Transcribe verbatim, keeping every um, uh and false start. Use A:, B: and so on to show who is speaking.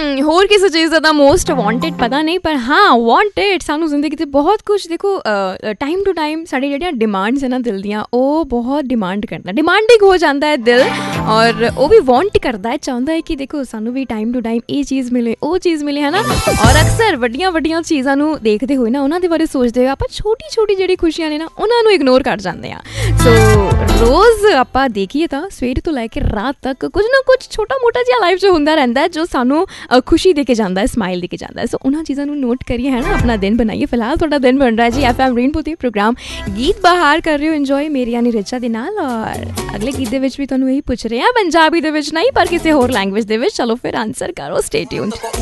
A: ਹੋਰ ਕਿਸੇ ਚੀਜ਼ ਦਾ ਤਾਂ ਮੋਸਟ ਵਾਂਟਡ ਪਤਾ ਨਹੀਂ, ਪਰ ਹਾਂ ਵਾਂਟਡ ਸਾਨੂੰ ਜ਼ਿੰਦਗੀ 'ਤੇ ਬਹੁਤ ਕੁਛ ਦੇਖੋ ਟਾਈਮ ਟੂ ਟਾਈਮ ਸਾਡੀ ਜਿਹੜੀਆਂ ਡਿਮਾਂਡਸ ਹੈ ਨਾ ਦਿਲ ਦੀਆਂ, ਉਹ ਬਹੁਤ ਡਿਮਾਂਡ ਕਰਦਾ, ਡਿਮਾਂਡਿੰਗ ਹੋ ਜਾਂਦਾ ਹੈ ਦਿਲ, ਔਰ ਉਹ ਵੀ ਵਾਂਟ ਕਰਦਾ ਹੈ, ਚਾਹੁੰਦਾ ਹੈ ਕਿ ਦੇਖੋ ਸਾਨੂੰ ਵੀ ਟਾਈਮ ਟੂ ਟਾਈਮ ਇਹ ਚੀਜ਼ ਮਿਲੇ, ਉਹ ਚੀਜ਼ ਮਿਲੇ, ਹੈ ਨਾ। ਔਰ ਅਕਸਰ ਵੱਡੀਆਂ ਵੱਡੀਆਂ ਚੀਜ਼ਾਂ ਨੂੰ ਦੇਖਦੇ ਹੋਏ ਨਾ, ਉਹਨਾਂ ਦੇ ਬਾਰੇ ਸੋਚਦੇ ਹੋਏ ਆਪਾਂ ਛੋਟੀ ਛੋਟੀ ਜਿਹੜੀ ਖੁਸ਼ੀਆਂ ਨੇ ਨਾ ਉਹਨਾਂ ਨੂੰ ਇਗਨੋਰ ਕਰ ਜਾਂਦੇ ਹਾਂ। ਸੋ ਰੋਜ਼ ਆਪਾਂ ਦੇਖੀਏ ਤਾਂ ਸਵੇਰ ਤੋਂ ਲੈ ਕੇ ਰਾਤ ਤੱਕ ਕੁਝ ਨਾ ਕੁਝ ਛੋਟਾ ਮੋਟਾ ਜਿਹਾ ਲਾਈਫ 'ਚ ਹੁੰਦਾ ਰਹਿੰਦਾ ਹੈ ਜੋ ਸਾਨੂੰ ਖੁਸ਼ੀ ਦੇ ਕੇ ਜਾਂਦਾ ਹੈ, ਸਮਾਈਲ ਦੇ ਕੇ ਜਾਂਦਾ ਹੈ। ਸੋ ਉਹਨਾਂ ਚੀਜ਼ਾਂ ਨੂੰ ਨੋਟ ਕਰੀਏ, ਹੈ ਨਾ, ਆਪਣਾ ਦਿਨ ਬਣਾਈਏ। ਫਿਲਹਾਲ ਤੁਹਾਡਾ ਦਿਨ ਬਣ ਰਿਹਾ ਜੀ ਐਫ ਐਮ ਰੇਨਬੋ ਤੇ ਪ੍ਰੋਗਰਾਮ ਗੀਤ ਬਹਾਰ ਕਰ ਰਹੇ ਹੋ ਇੰਜੋਏ ਮੇਰੀ ਯਾਨੀ ਰਿਚਾ ਦੇ ਨਾਲ। ਔਰ ਅਗਲੇ ਗੀਤ ਦੇ ਵਿੱਚ ਵੀ ਤੁਹਾਨੂੰ ਇਹੀ ਪੁੱਛ ਰਹੇ ਹਾਂ, ਪੰਜਾਬੀ ਦੇ ਵਿੱਚ ਨਹੀਂ ਪਰ ਕਿਸੇ ਹੋਰ ਲੈਂਗੁਏਜ ਦੇ ਵਿੱਚ। ਚਲੋ ਫਿਰ ਆਨਸਰ ਕਰੋ, ਸਟੇ ਟਿਊਨਡ।